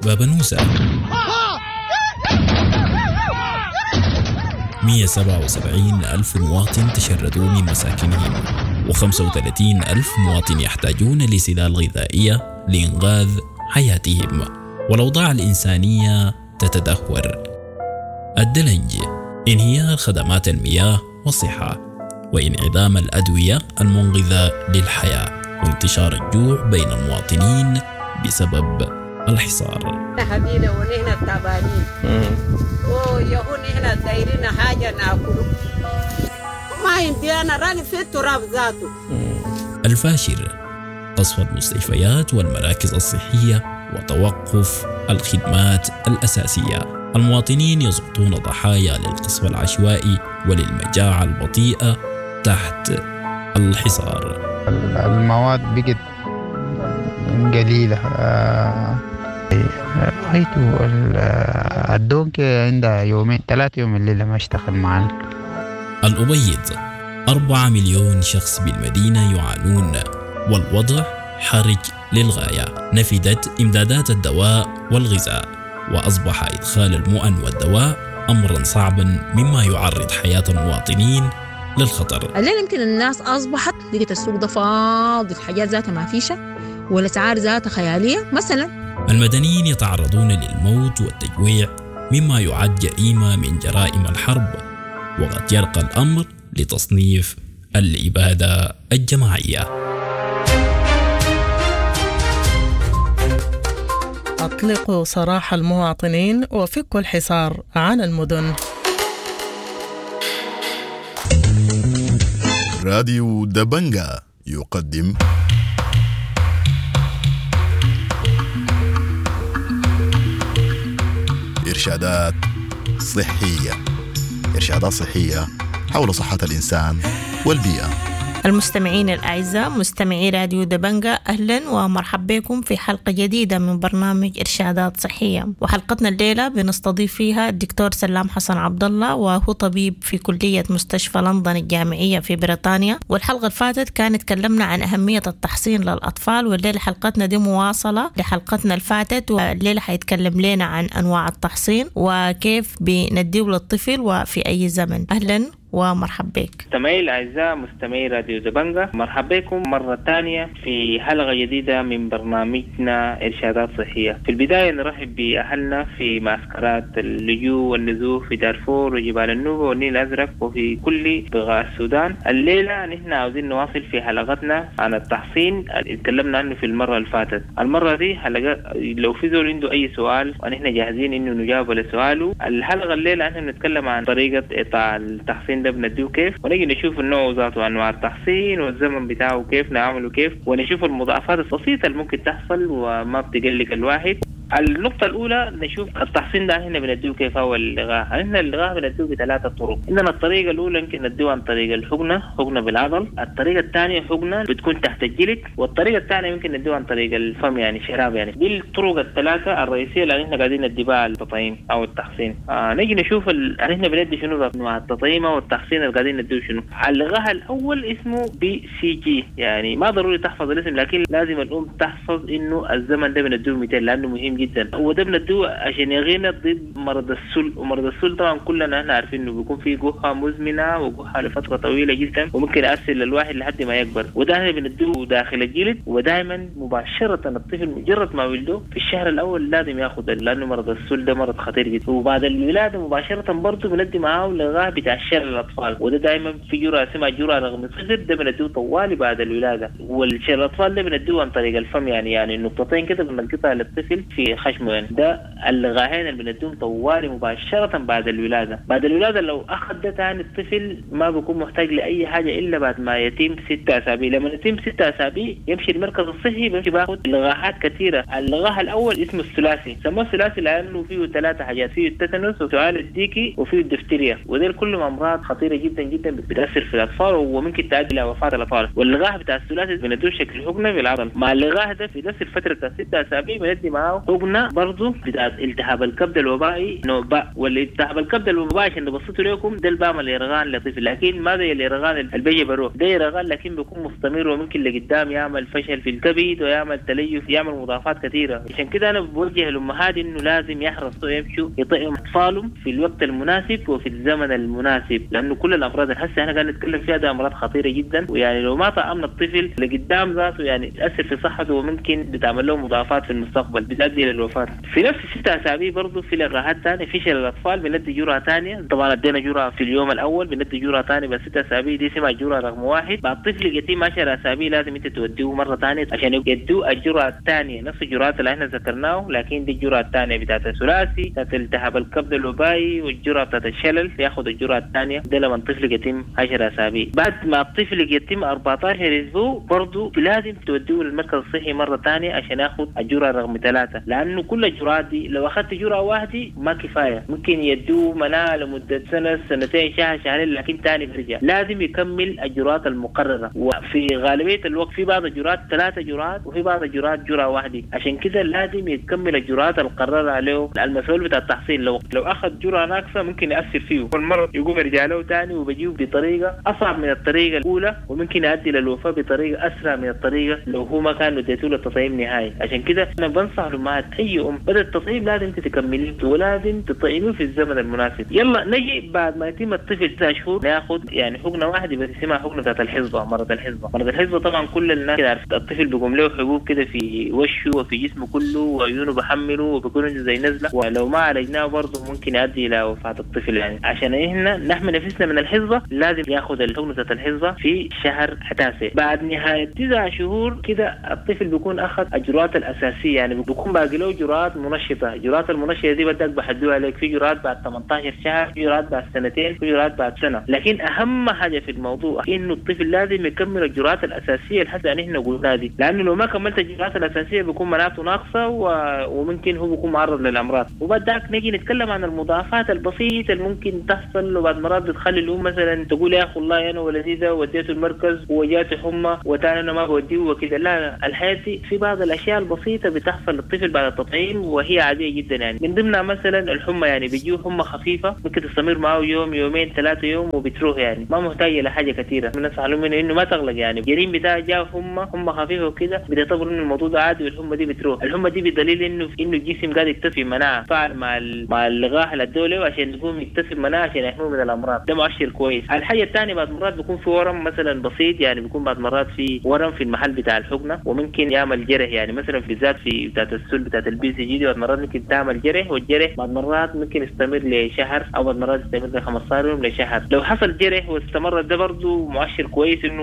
بابا نوسة. 177 ألف مواطن تشردوا من مساكنهم، و35 ألف مواطن يحتاجون لسلال غذائية لإنقاذ حياتهم، والأوضاع الإنسانية تتدهور. الدلنج، انهيار خدمات المياه والصحة، وانعدام الأدوية المنقذة للحياة، وانتشار الجوع بين المواطنين بسبب الحصار. حبينا ونحن التعبانين ويهون نحن دايرين حاجة ناكله ما عندي أنا راجل في التراب ذاته. الفاشر، قصف المستشفيات والمراكز الصحية وتوقف الخدمات الأساسية. المواطنين يسقطون ضحايا للقصف العشوائي وللمجاعة البطيئة تحت الحصار. المواد بقت قليلة. رأيته الدونك عندها يومين 3 يوم الليلة ما اشتغل معنا. الأبيض، 4 مليون شخص بالمدينة يعانون، والوضع حرج للغاية. نفدت إمدادات الدواء والغذاء، وأصبح إدخال المؤن والدواء أمرا صعبا مما يعرض حياة المواطنين للخطر. الليل يمكن الناس أصبحت لقيت السوق ده فاضي، الحاجات ذاتها ما فيشة والأسعار ذاتها خيالية. مثلا المدنيين يتعرضون للموت والتجويع مما يعد جريمة من جرائم الحرب، وقد يرقى الأمر لتصنيف الإبادة الجماعية. أطلقوا سراح المواطنين وفكوا الحصار عن المدن. راديو دبنجا يقدم إرشادات صحية. إرشادات صحية حول صحة الإنسان والبيئة. المستمعين الأعزاء، مستمعي راديو دبنجا، أهلا ومرحبا بكم في حلقة جديدة من برنامج إرشادات صحية. وحلقتنا الليلة بنستضيف فيها الدكتور سلام حسن عبد الله، وهو طبيب في كلية مستشفى لندن الجامعية في بريطانيا. والحلقة اللي فاتت كان تكلمنا عن أهمية التحصين للأطفال، والليلة حلقتنا دي مواصلة لحلقتنا الفاتت، والليلة حيتكلم لنا عن أنواع التحصين وكيف بنديه للطفل وفي أي زمن. أهلا ومرحبا بك. مستمعي الأعزاء، مستمعي راديو دبنجا، مرحبا بكم مرة تانية في حلقة جديدة من برنامجنا إرشادات صحية. في البداية نرحب بأهلنا في معسكرات اللجوء والنزوح في دارفور وجبال النوبة والنيل الأزرق وفي كل بقاع السودان. الليلة نحن عاوزين نواصل في حلقتنا عن التحصين اللي اتكلمنا عنه في المرة اللي فاتت. المرة دي حلقة لو في زول عنده أي سؤال ونحن جاهزين إنه نجاوب لسؤاله. الحلقة الليلة نحن نتكلم عن طريقة إقطاع التحصين ده بنديه كيف، ونجي نشوف النوع ذاته انواع التحصين والزمن بتاعه كيف نعمله كيف، ونشوف المضاعفات البسيطه اللي ممكن تحصل وما بتقلق الواحد. النقطة الأولى نشوف التحصين ده هنا بنديه كيف هو اللغاء. هنا اللغاء بنديه ب3 طرق. عندنا الطريقة الأولى يمكن نديه عن طريق الحقنة، حقنة بالعضل. الطريقة الثانية حقنة بتكون تحت الجلد، والطريقة الثانية يمكن نديه عن طريق الفم يعني شراب. يعني دي الطرق ال3 الرئيسية اللي احنا قاعدين ندي بها التطعيم أو التحصين. نيجي نشوف احنا بندي شنو أنواع التطعيم أو التحصين اللي قاعدين نديه شنو. اللغاء الأول اسمه BCG، يعني ما ضروري تحفظ الاسم، لكن لازم الأم تحفظ إنه الزمن ده بنديه 200 لأنه مهم جدا. وده بندوه عشان يغينا ضد مرض السل. ومرض السل طبعا كلنا احنا عارفين انه بيكون فيه جحة مزمنة وجحة لفترة طويلة جدا وممكن يأثر للواحد لحد ما يكبر. وده احنا بندوه داخل الجلد، ودائما مباشرة الطفل مجرد ما ولده في الشهر الأول لازم ياخد، لأنه مرض السل ده مرض خطير جدا. وبعد الولادة مباشرة برضه بندي معاه لغاية بتاع الشلل الأطفال، وده دائما في جرعة اسمها جرعة رغم الصدر، ده بندوه طوالي بعد الولادة. والشلل الأطفال ده بندوه عن طريق الفم، يعني النقطتين كده بنقطعها للطفل في خشمه. يعني ده اللغاهين اللي بندوم طوالي مباشرة بعد الولادة. بعد الولادة لو أخذ ده تاني الطفل ما بيكون محتاج لأي حاجة إلا بعد ما يتم 6 أسابيع. لما يتم 6 أسابيع يمشي المركز الصحي بيمشي باخد لغاهات كثيرة. اللغاه الأول اسمه الثلاثي، سموه الثلاثي لأنه فيه 3 حاجات، فيه التتنس وسؤال الديكي وفيه الدفتيريا، وديل كلهم أمراض خطيرة جدا جدا بتأثر في الأطفال وممكن تؤدي إلى وفاة الأطفال. واللغاه بتاع الثلاثي بندوه شكل حقنة بالعضل. مع اللغاه ده في نفس الفترة 6 أسابيع بندي معاه حقنة برضو بتاعت التهاب الكبد الوبائي نوع باء، والالتهاب الكبد الوبائي عشان نبسطه لكم ده البام اليرغان لطفل، لكن ما زي اليرغان اللي بيجي بروح، ده يرغان لكن بيكون مستمر وممكن لقدام يعمل فشل في الكبد ويعمل تليف، يعمل مضاعفات كثيرة. عشان كده أنا بوجه الأمهات إنه لازم يحرصوا يمشوا يطعموا أطفالهم في الوقت المناسب وفي الزمن المناسب، لأنه كل الأمراض اللي هسه احنا قاعد نتكلم فيها ده أمراض خطيرة جدا، ويعني لو ما طعمنا الطفل لقدام ذاته يعني تأثر في صحته وممكن بتعمل له مضاعفات في المستقبل بتؤدي للوفاة. في نفس 6 أسابيع برضه في لقاحات ثانية في شلل الأطفال بندي جرعة ثانية، طبعا ادينا جرعة في اليوم الأول بندي جرعة ثانية بس 6 أسابيع دي اسمها جرعة رقم 1. بعد طفل يتم 10 أسابيع لازم انت توديه مرة ثانية عشان يدوا الجرعة الثانية نفس الجرعات اللي احنا ذكرناه، لكن دي الجرعة الثانية بتاعت الثلاثي بتاعت التهاب الكبد الوبائي والجرعة بتاعت الشلل ياخذ الجرعة الثانية ده لما الطفل يتم 10 أسابيع. بعد ما الطفل يتم 14 أسبوع برضه لازم توديه للمركز الصحي مرة ثانية عشان ياخذ الجرعة رقم 3، لأنه كل الجرعات دي لو أخذت جرعة واحدة ما كفاية، ممكن يدوه مناعة لمدة سنة سنتين شهر شهرين لكن ثاني بيرجع، لازم يكمل الجرعات المقررة. وفي غالبية الوقت في بعض الجرعات 3 جرعات وفي بعض الجرعات جرعة واحدة، عشان كده لازم يكمل الجرعات المقررة عليه. المسؤول بتاع التحصيل لو أخذ جرعة ناقصة ممكن يأثر فيه والمرض يقوم يرجع له ثاني وبيجيه بطريقة أصعب من الطريقة الأولى وممكن يؤدي للوفاة بطريقة أسرع من الطريقة لو هو ما كان اديته له تطعيم نهائي. عشان كده أنا بنصح الأمهات أي أم بدأ التطعيم لازم تكمليه ولازم تطعميه في الزمن المناسب. يلا نجي بعد ما يتم الطفل 9 شهور ناخذ يعني حقنة واحدة بس اسمها حقنة بتاعت الحصبة. مرض الحصبة طبعا كل الناس عارفة الطفل بيقوم له حبوب كده في وشه وفي جسمه كله وعيونه بحمله وبيكون زي نزلة، ولو ما عالجناه برضه ممكن يؤدي إلى وفاة الطفل. يعني عشان إحنا نحمي نفسنا من الحصبة لازم ياخذ الحقنة بتاعت الحصبة في شهر 9. بعد نهاية 9 شهور كده الطفل بيكون أخذ الجرعات الأساسية، يعني بيكون باقي له جرعات منشطة. الجرعات المنشطة دي بدك بحدوها عليك، في جرعات بعد 18 شهر، في جرعات بعد 2 سنين، في جرعات بعد سنة. لكن أهم حاجة في الموضوع إنه الطفل لازم يكمل الجرعات الأساسية لحد أن إحنا قلنا دي، لأنه لو ما كملت الجرعات الأساسية بيكون مناعته ناقصة وممكن هو بيكون معرض للأمراض. وبعدك نجي نتكلم عن المضاعفات البسيطة اللي ممكن تحصل وبعد مرات بتخلي الأم مثلا تقول يا أخي والله أنا ولدي ده وديته المركز وجاته حمى وتاني أنا ما بوديه وكذا. لا، الحياة في بعض الأشياء البسيطة بتحصل للطفل بعد التطعيم وهي عادية جدا. يعني من ضمنها مثلا الحمى، يعني بيجيه حمى خفيفة ممكن تستمر معه يوم يومين 3 يوم وبتروح، يعني ما محتاجة لحاجة كثيرة. من نصحهم منه إنه ما تغلق، يعني الجريم بتاعه جاء حمى خفيفة وكذا بيعتبر إنه الموضوع ده عادي والحمى دي بتروح. الحمى دي بدليل إنه الجسم قاعد يكتسب مناعة فعل مع اللقاح الدولي وعشان يكون يكتسب مناعة عشان يحميه من الأمراض. ده مؤشر كويس. الحاجة الثانية بعد مرات بيكون في ورم مثلا بسيط، يعني بيكون بعد مرات في ورم في المحل بتاع الحقنة وممكن يعمل جرح، يعني مثلا بالذات في بتاعت السل بتاعت الBCG دي بعد مرات ممكن تعمل جرح، والجرح بعد مرات ممكن يستمر لشهر او بعد مرات يستمر ل 15 يوم لشهر. لو حصل جرح واستمر ده برضه مؤشر كويس انه